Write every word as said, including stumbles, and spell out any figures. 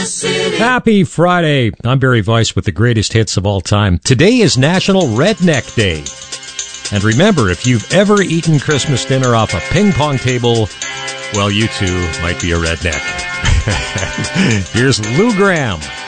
City. Happy Friday. I'm Barry Weiss with the greatest hits of all time. Today is National Redneck Day. And remember, if you've ever eaten Christmas dinner off a ping pong table, well, you too might be a redneck. Here's Lou Gramm.